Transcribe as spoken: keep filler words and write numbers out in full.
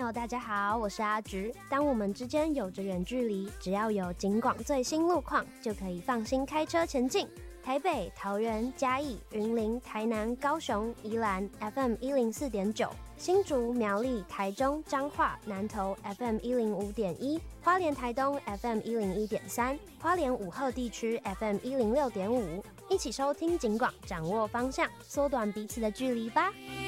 友，大家好，我是阿菊。当我们之间有着远距离，只要有警广最新路况，就可以放心开车前进。台北、桃园、嘉义、云林、台南、高雄、宜兰 F M 一零四点九，新竹、苗栗、台中、彰化、南投 F M 一零五点一，花莲、台东 F M 一零一点三，花莲五鹤地区 F M 一零六点五，一起收听警广，掌握方向，缩短彼此的距离吧。